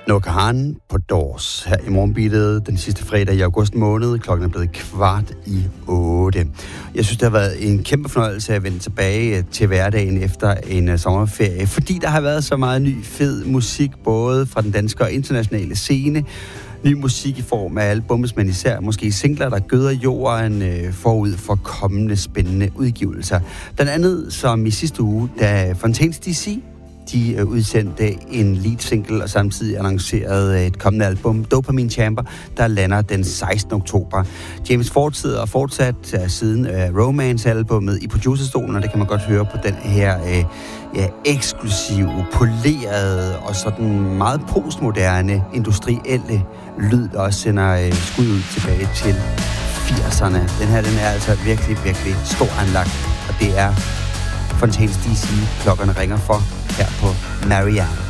Noah Kahan på Doors her i morgenbeatet den sidste fredag i august måned. Klokken er blevet 7:15. Jeg synes, det har været en kæmpe fornøjelse at vende tilbage til hverdagen efter en sommerferie, fordi der har været så meget ny, fed musik, både fra den danske og internationale scene. Ny musik i form af albums, men især måske singler, der gøder jorden forud for kommende spændende udgivelser. Blandt andet som i sidste uge, da Fontaines DC de udsendte en lead single og samtidig annoncerede et kommende album, Dopamine Chamber, der lander den 16. oktober. James Ford sidder og fortsat siden Romance-albummet i producerstolen, og det kan man godt høre på den her eksklusive, polerede og sådan meget postmoderne, industrielle lyd, der også sender skud ud tilbage til 80'erne. Den her, den er altså virkelig, virkelig stor anlagt, og det er Fontaines DC, klokkerne ringer for her på Marianne.